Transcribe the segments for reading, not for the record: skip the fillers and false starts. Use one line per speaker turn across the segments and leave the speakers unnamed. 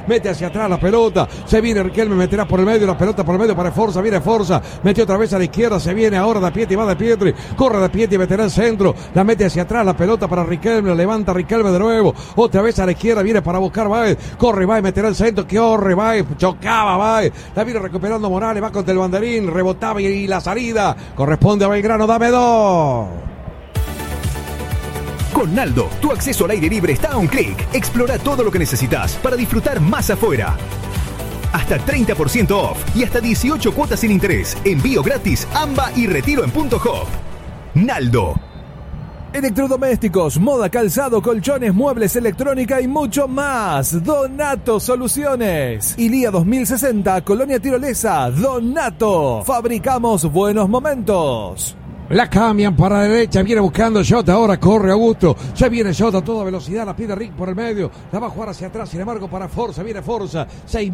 mete hacia atrás la pelota, se viene Riquelme, meterá por el medio, la pelota por el medio para Forza, viene Forza, metió otra vez a la izquierda, se viene ahora Da Pietri, va Da Pietri, corre Da Pietri, meterá el centro, la mete hacia atrás, la pelota para Riquelme, la levanta Riquelme de nuevo, otra vez a la izquierda, viene para buscar Báez, corre Báez, meterá el centro, que corre Báez, chocaba Báez, la viene recuperando Morales, va contra el banderín, rebotaba y la salida corresponde a Belgrano, dame 2.
Con Naldo, tu acceso al aire libre está a un clic. Explora todo lo que necesitas para disfrutar más afuera. Hasta 30% off y hasta 18 cuotas sin interés. Envío gratis, AMBA y retiro en Punto Hop. Naldo.
Electrodomésticos, moda, calzado, colchones, muebles, electrónica y mucho más. Donato Soluciones. Ilía 2060, Colonia Tirolesa. Donato. Fabricamos buenos momentos.
La cambian para la derecha, viene buscando Jota, ahora corre Augusto, ya viene Jota a toda velocidad, la pide Rick por el medio, la va a jugar hacia atrás, sin embargo para Forza, viene Forza,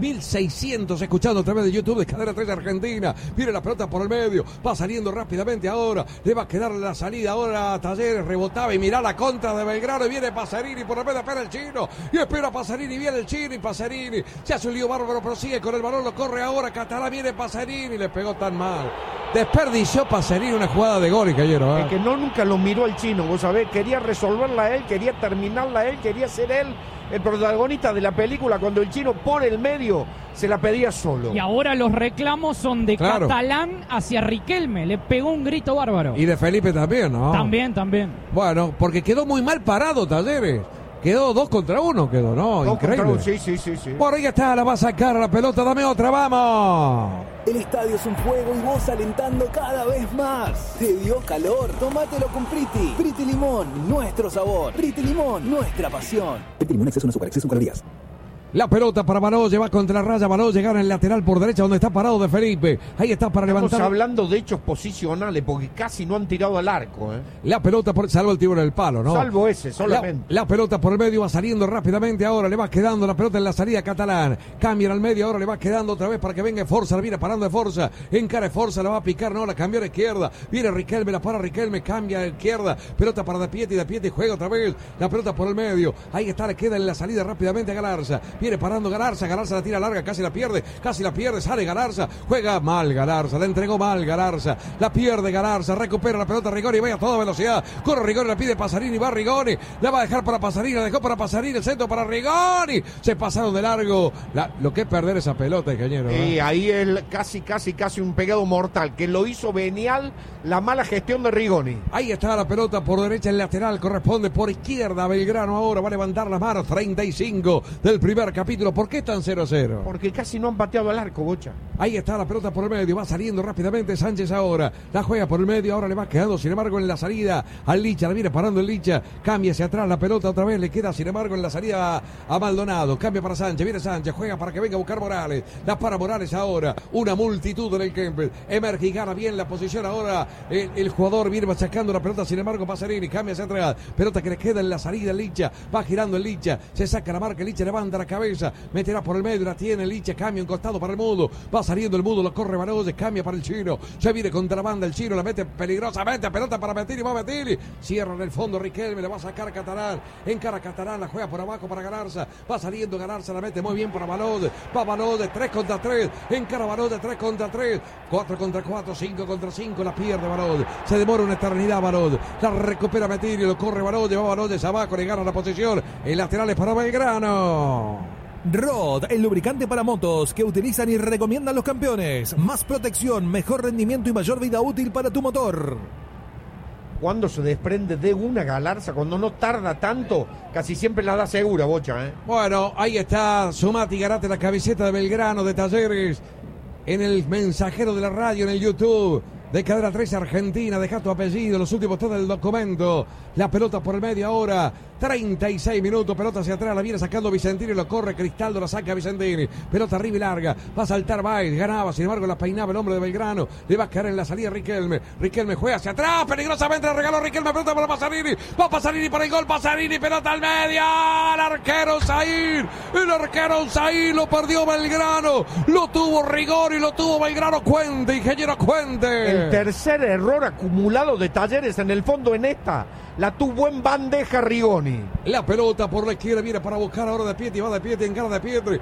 6.600 escuchando a través de YouTube de Cadena 3 de Argentina, viene la pelota por el medio, va saliendo rápidamente ahora, le va a quedar la salida ahora a Talleres, rebotaba y mirá la contra de Belgrano, y viene Pasarini por el medio, espera el chino, y espera Pasarini, viene el chino y Pasarini, se hace un lío bárbaro, pero sigue con el balón, lo corre ahora, Catalán, viene Pasarini, le pegó tan mal, desperdició Pasarini una jugada de gol y cayeron.
Es que no nunca lo miró el chino, vos sabés, quería resolverla él, quería terminarla él, quería ser él el protagonista de la película. Cuando el chino por el medio se la pedía solo.
Y ahora los reclamos son de Catalán hacia Riquelme, le pegó un grito bárbaro.
Y de Felipe también, ¿no?
También.
Bueno, porque quedó muy mal parado Talleres. Quedó 2 contra 1, quedó, ¿no? Increíble.
Sí.
Por ahí está, la va a sacar la pelota, dame otra, vamos.
El estadio es un juego y vos alentando cada vez más. ¿Te dio calor? Tómatelo con Priti. Priti Limón, nuestro sabor. Priti Limón, nuestra pasión. Priti Limón, exceso en azúcar, exceso en calorías.
La pelota para Baloye, va contra la raya, Baloye gana el lateral por derecha donde está parado de Felipe. Ahí está para levantar.
Estamos hablando de hechos posicionales porque casi no han tirado al arco.
La pelota, salvo el tiro en el palo, ¿no?
Salvo ese, solamente.
La pelota por el medio va saliendo rápidamente ahora, le va quedando la pelota en la salida Catalán. Cambian al medio, ahora le va quedando otra vez para que venga Forza, la viene parando de Forza. Encara Forza, la va a picar, no, la cambió a la izquierda. Viene Riquelme, la para Riquelme, cambia a la izquierda. Pelota para Da Pietri juega otra vez. La pelota por el medio. Ahí está, le queda en la salida rápidamente a Galarza. Viene parando Galarza la tira larga, casi la pierde, sale Galarza, juega mal Galarza, la entregó mal Galarza, la pierde Galarza, recupera la pelota Rigoni, vaya a toda velocidad, corre Rigoni, la pide Pasarini, va Rigoni, la va a dejar para Pasarini, la dejó para Pasarini, el centro para Rigoni, se pasaron de largo, lo que es perder esa pelota, ingeniero.
Y ahí él casi un pegado mortal, que lo hizo venial la mala gestión de Rigoni.
Ahí está la pelota por derecha, el lateral corresponde por izquierda, Belgrano ahora va a levantar las manos, 35 del primer capítulo. ¿Por qué están 0-0?
Porque casi no han pateado al arco, Bocha.
Ahí está la pelota por el medio, va saliendo rápidamente Sánchez ahora, la juega por el medio, ahora le va quedando sin embargo en la salida al Licha, la viene parando el Licha, cambia hacia atrás la pelota otra vez, le queda sin embargo en la salida a Maldonado, cambia para Sánchez, viene Sánchez, juega para que venga a buscar Morales, la para Morales ahora, una multitud en el Kempes, emerge y gana bien la posición ahora, el jugador viene sacando la pelota, sin embargo Pasarini, cambia hacia atrás, pelota que le queda en la salida el Licha, va girando el Licha, se saca la marca, el Licha levanta la cabeza, meterá por el medio, la tiene el Licha, cambia un costado para el Mudo, va saliendo el Mudo, lo corre Baloyes, cambia para el chino, ya viene contra la banda el chino, la mete peligrosamente, pelota para Bettini, va Bettini, cierra en el fondo Riquelme, le va a sacar Catalán, encara Catalán, la juega por abajo para Galarza, va saliendo Galarza, la mete muy bien para Baloyes, va Baloyes, 3 contra 3, encara Baloyes, 3 contra 3, 4 contra 4, 5 contra 5, la pierde Baloyes, se demora una eternidad Baloyes, la recupera Bettini, lo corre Baloyes, va Baloyes abajo, le gana la posición, el lateral es para Belgrano.
Rod, el lubricante para motos que utilizan y recomiendan los campeones. Más protección, mejor rendimiento y mayor vida útil para tu motor.
Cuando se desprende de una Galarza, cuando no tarda tanto, casi siempre la da segura, Bocha, ¿eh?
Bueno, ahí está Sumati Garate, la camiseta de Belgrano, de Talleres, en el mensajero de la radio, en el YouTube de Cadena 3 Argentina, deja tu apellido, los últimos tres del documento, la pelota por el medio ahora, 36 minutos, pelota hacia atrás, la viene sacando Vicentini, lo corre Cristaldo, la saca Vicentini, pelota arriba y larga, va a saltar Baez, ganaba, sin embargo la peinaba el hombre de Belgrano, le va a caer en la salida Riquelme juega hacia atrás, peligrosamente le regaló Riquelme, pelota para Pasarini, va Pasarini para el gol, Pasarini, pelota al medio, el arquero Zair, lo perdió Belgrano, lo tuvo Rigori, lo tuvo Belgrano, Cuente, ingeniero Cuente.
El tercer error acumulado de Talleres en el fondo en esta. La tuvo en bandeja Rigoni.
La pelota por la izquierda viene para buscar ahora De Pietri, va De Pietri, encara De Pietri,